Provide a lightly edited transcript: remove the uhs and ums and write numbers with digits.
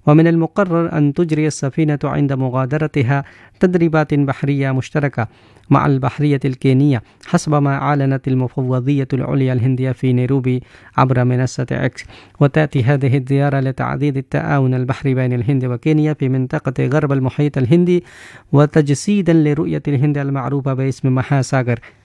ومن المقرر أن تجري السفينة عند مغادرتها تدريبات بحرية مشتركة مع البحرية الكينية حسب ما أعلنت المفوضية العليا الهندية في نيروبي عبر منصة إكس. وتأتي هذه الزيارة لتعزيز التعاون البحري بين الهند وكينيا في منطقة غرب المحيط الهندي وتجسيدا لرؤية الهند المعروفة باسم مهاساغر